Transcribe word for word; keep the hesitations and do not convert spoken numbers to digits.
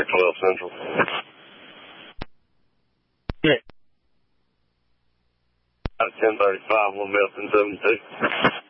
twelve Central. Yeah. ten thirty-five, one Milton seventy-two.